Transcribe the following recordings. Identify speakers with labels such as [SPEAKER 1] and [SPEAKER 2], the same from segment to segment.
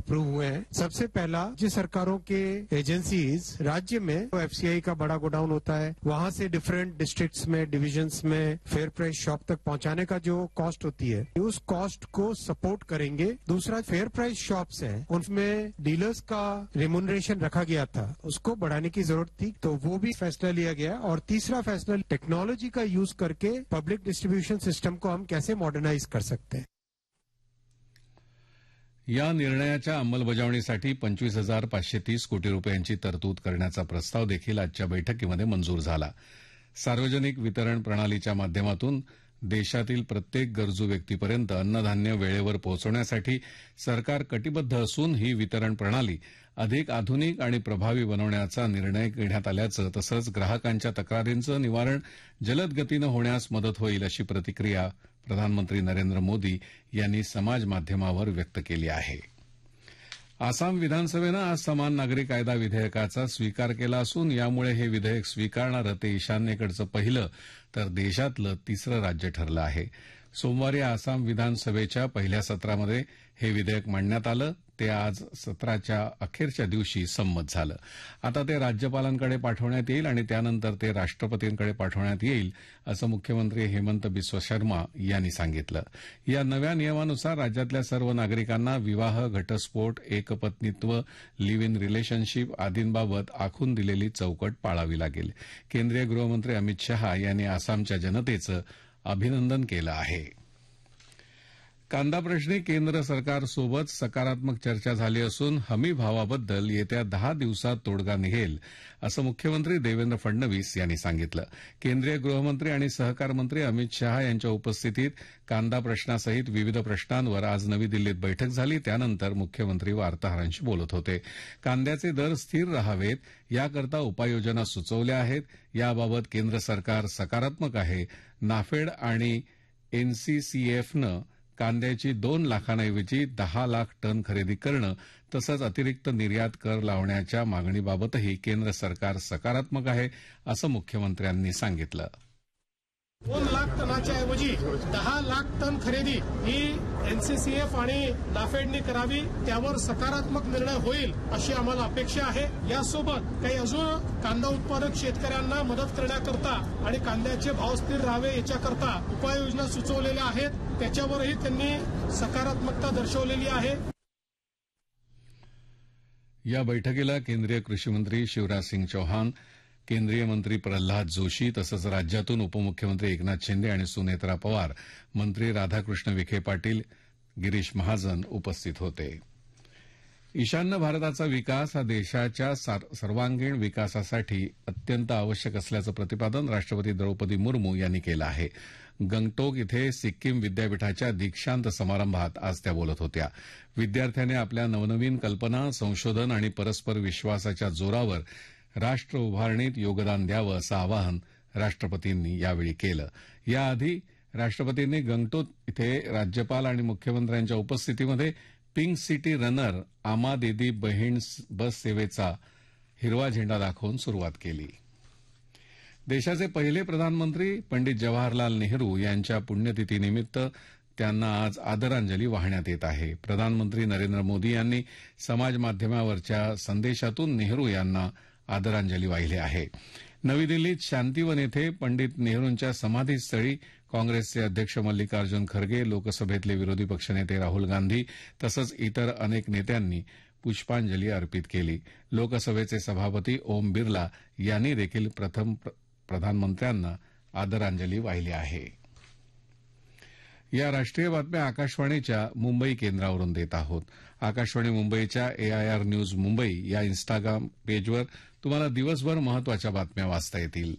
[SPEAKER 1] Approve हुए हैं। सबसे पहला, राज्य सरकारों के एजेंसीज राज्य में एफसीआई का बड़ा गोडाउन होता है, वहां से डिफरेंट डिस्ट्रिक्ट्स में, डिविजन्स में फेयर प्राइस शॉप तक पहुंचाने का जो कॉस्ट होती है, उस कॉस्ट को सपोर्ट करेंगे। दूसरा, फेयर प्राइस शॉप्स हैं, उनमें डीलर्स का रेम्यूनरेशन रखा गया था, उसको बढ़ाने की जरूरत थी, तो वो भी फैसला लिया गया। और तीसरा फैसला, टेक्नोलॉजी का यूज करके पब्लिक डिस्ट्रीब्यूशन सिस्टम को हम कैसे मॉडर्नाइज कर सकते हैं।
[SPEAKER 2] या निर्णयाच्या अंमलबजावणीसाठी 25,530 कोटी रुपयांची तरतूद करण्याचा प्रस्ताव देखील आजच्या बैठकीमध्ये मंजूर झाला। सार्वजनिक वितरण प्रणालीच्या माध्यमातून देशातील प्रत्येक गरजू व्यक्तीपर्यंत अन्नधान्य वेळेवर पोहोचवण्यासाठी सरकार कटिबद्ध असून ही वितरण प्रणाली अधिक आधुनिक आणि प्रभावी बनवण्याचा निर्णय घेण्यात आल्याचं, तसंच ग्राहकांच्या तक्रारींचं निवारण जलद गतीनं होण्यास मदत होईल अशी प्रतिक्रिया प्रधानमंत्री नरेंद्र मोदी यांनी समाज माध्यमावर व्यक्त केली आहे। आसाम विधानसभेनं आज समान नागरी कायदा विधेयकाचा स्वीकार केला असून यामुळे हे विधेयक स्वीकारणारं ते ईशान्येकडचं पहिलं तर देशातलं तिसरं राज्य ठरलं आहे। सोमवारी आसाम विधानसभेच्या पहिल्या सत्रामध्ये हे विधेयक मांडण्यात आलं, ते आज सत्राच्या अखेरच्या दिवशी संमत झालं। आता ते राज्यपालांकडे पाठवण्यात येईल आणि त्यानंतर ते राष्ट्रपतींकडे पाठवण्यात येईल, असं मुख्यमंत्री हेमंत बिस्व शर्मा यांनी सांगितलं। या नव्या नियमानुसार राज्यातल्या सर्व नागरिकांना विवाह, घटस्फोट, एकपत्नीत्व, लिव्ह इन रिलेशनशिप आदींबाबत आखून दिलेली चौकट पाळावी लागेल। केंद्रीय गृहमंत्री अमित शहा यांनी आसामच्या जनतेचं अभिनंदन केलं आहे। कांदा प्रश्नी केंद्र सरकारसोबत सकारात्मक चर्चा झाली असून हमी भावाबद्दल येत्या 10 दिवसात तोडगा निघेल, असं मुख्यमंत्री देवेंद्र फडणवीस यांनी सांगितलं। केंद्रीय गृहमंत्री आणि सहकार मंत्री अमित शहा यांच्या उपस्थितीत कांदा प्रश्नासहित विविध प्रश्नांवर आज नवी दिल्लीत बैठक झाली, त्यानंतर मुख्यमंत्री वार्ताहरांशी बोलत होते। कांद्याचे दर स्थिर राहावेत याकरता उपाययोजना सुचवल्या आहेत, याबाबत केंद्र सरकार सकारात्मक आहे। नाफेड आणि एनसीसीएफनं कांद्याची 2 लाखांऐवजी 10 लाख टन खरेदी करणं तसंच अतिरिक्त निर्यात कर लावण्याच्या मागणीबाबतही केंद्र सरकार सकारात्मक आहे, असं मुख्यमंत्र्यांनी सांगितलं।
[SPEAKER 3] 2 लाख टनाच्या ऐवजी 10 लाख टन खरेदी ही एनसीसीएफ आणि नाफेडने करावी, त्यावर सकारात्मक निर्णय होईल अशी आम्हाला अपेक्षा आहे। यासोबत काही अजून कांदा उत्पादक शेतकऱ्यांना मदत करण्याकरता आणि कांद्याचे भाव स्थिर राहावे याच्याकरता उपाययोजना सुचवलेल्या आहेत, त्याच्यावरही त्यांनी सकारात्मकता दर्शवलेली आहे।
[SPEAKER 2] या बैठकीला केंद्रीय कृषी मंत्री शिवराज सिंग चौहान, केंद्रीय मंत्री प्रल्हाद जोशी तसंच राज्यातून उपमुख्यमंत्री एकनाथ शिंदे आणि सुनेत्रा पवार, मंत्री राधाकृष्ण विखे पाटील, गिरीश महाजन उपस्थित होते। ईशान्य भारताचा विकास हा देशाच्या सर्वांगीण विकासासाठी अत्यंत आवश्यक असल्याचं प्रतिपादन राष्ट्रपती द्रौपदी मुर्मू यांनी केलं आहे। गंगटोक इथे सिक्कीम विद्यापीठाच्या दीक्षांत समारंभात आज त्या बोलत होत्या। विद्यार्थ्यांनी आपल्या नवनवीन कल्पना, संशोधन आणि परस्पर विश्वासाच्या जोरावर राष्ट्र उभारणीत योगदान द्यावं असं आवाहन राष्ट्रपतींनी यावेळी केलं। याआधी राष्ट्रपतींनी गंगटोक इथे राज्यपाल आणि मुख्यमंत्र्यांच्या उपस्थितीमध्ये पिंक सिटी रनर आमा दीदी बहीण बस सेवेचा हिरवा झेंडा दाखवून सुरुवात केली। देशाचे पहिले प्रधानमंत्री पंडित जवाहरलाल नेहरू यांच्या पुण्यतिथीनिमित्त त्यांना आज आदरांजली वाहण्यात येत आहे। प्रधानमंत्री नरेंद्र मोदी यांनी समाज माध्यमावरच्या संदेशातून नेहरू यांना आदरांजली वाहिली आहे। नवी दिल्लीत शांतीवन येथे पंडित नेहरूंच्या समाधीस्थळी काँग्रेसचे अध्यक्ष मल्लिकार्जुन खरगे, लोकसभेतले विरोधी पक्षनेते राहुल गांधी तसंच इतर अनेक नेत्यांनी पुष्पांजली अर्पित केली। लोकसभेचे सभापती ओम बिर्ला यांनी देखील प्रधानमंत्र्यांना आदरांजली वाहिली आहे। या राष्ट्रीय बातम्या आकाशवाणीच्या मुंबई केंद्रावरून देत आहोत। आकाशवाणी मुंबईच्या एआयआर न्यूज मुंबई या इन्स्टाग्राम पेजवर तुम्हाला दिवसभर महत्वाच्या बातम्या वाचता येतील।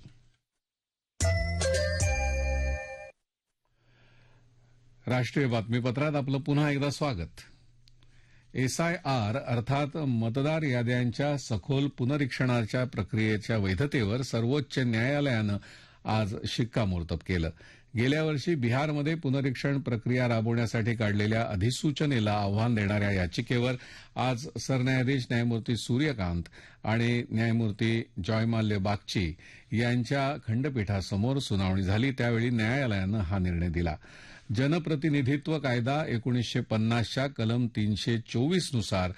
[SPEAKER 2] राष्ट्रीय बातमीपत्रात आपलं पुन्हा एकदा स्वागत। एसआयआर अर्थात मतदार याद्यांच्या सखोल पुनरीक्षणाच्या प्रक्रियेच्या वैधतेवर सर्वोच्च न्यायालयानं आज शिक्कामोर्तब केलं। गेल्या वर्षी बिहारमध्ये पुनरीक्षण प्रक्रिया राबवण्यासाठी काढलेल्या अधिसूचनेला आव्हान देणाऱ्या याचिकेवर आज सरन्यायाधीश न्यायमूर्ती सूर्यकांत आणि न्यायमूर्ती जॉयमाल्य बागची यांच्या खंडपीठासमोर सुनावणी झाली, त्यावेळी न्यायालयानं हा निर्णय दिला। जनप्रतिनिधित्व कायदा 1950च्या कलम 324 नुसार